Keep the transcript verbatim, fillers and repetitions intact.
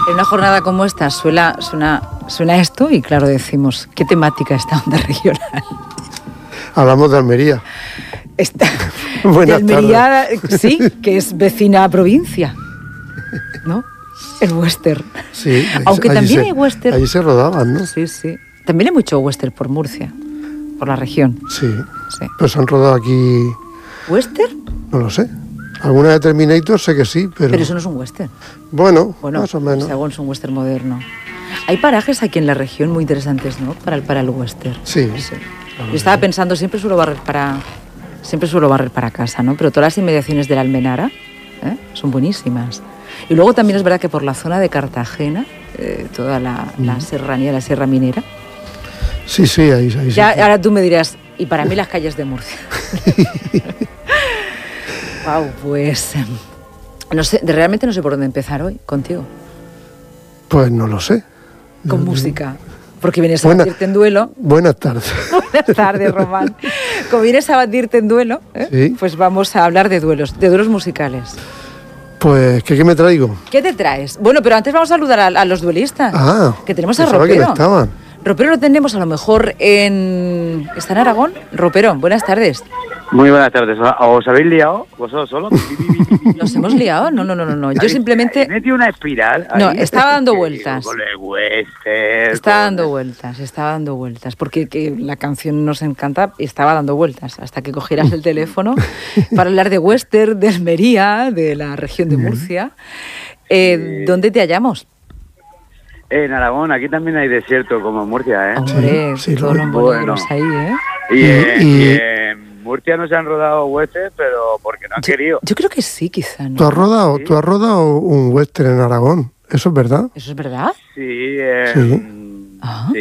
En una jornada como esta suena, suena, suena esto y claro decimos, ¿qué temática está onda regional? Hablamos de Almería. Está, Buenas de Almería, tardes. sí, que es vecina provincia, ¿no? El western. Sí, Aunque allí también se, hay western. Allí se rodaban, ¿no? Sí, sí. También hay mucho western por Murcia, por la región. Sí. Sí. Pues han rodado aquí, ¿Western? no lo sé. Alguna de Terminator sé que sí, pero... Pero eso no es un western. Bueno, Bueno, más o menos. según es un western moderno. Hay parajes aquí en la región muy interesantes, ¿no? Para el, para el western. Sí. Sí. Yo estaba pensando, siempre suelo barrer para, siempre suelo barrer para casa, ¿no? Pero todas las inmediaciones de la Almenara, ¿eh? Son buenísimas. Y luego también es verdad que por la zona de Cartagena, eh, toda la, la serranía, la Sierra Minera. Sí, sí, ahí, ahí Ya, sí. ahora tú me dirás, y para mí las calles de Murcia. Wow, pues eh, no sé, realmente no sé por dónde empezar hoy contigo. Pues no lo sé. Con No, música. Porque vienes a Buena- batirte en duelo. Buenas tardes. Buenas tardes, Román. Como vienes a batirte en duelo, ¿eh? Sí. Pues vamos a hablar de duelos, de duelos musicales. Pues, ¿qué, qué me traigo? ¿Qué te traes? Bueno, pero antes vamos a saludar a, a los duelistas. Ah, que tenemos a pensaba que no Ropero. estaban. Ropero lo tenemos a lo mejor en... ¿Está en Aragón? Ropero, buenas tardes. Muy buenas tardes. ¿Os habéis liado vosotros solos? ¿Nos hemos liado? No, no, no, no. no. Yo ¿Habéis- simplemente... habéis metido una espiral? No, ahí? estaba dando Que vueltas. Con el western. Está con- dando vueltas, estaba dando vueltas, porque que la canción nos encanta y estaba dando vueltas hasta que cogieras el teléfono para hablar de western, de Almería, de la región de Murcia. Eh, ¿Dónde te hallamos? En Aragón, aquí también hay desierto, como en Murcia, ¿eh? Hombre, sí, todos lo- los boleros Bueno. ahí, ¿eh? Y, Y- en- y- y en Murcia no se han rodado western, pero porque no han Yo, querido. yo creo que sí, quizá, ¿no? ¿Tú has rodado, Sí. tú has rodado un western en Aragón? ¿Eso es verdad? ¿Eso es verdad? Sí, eh, Ah. sí,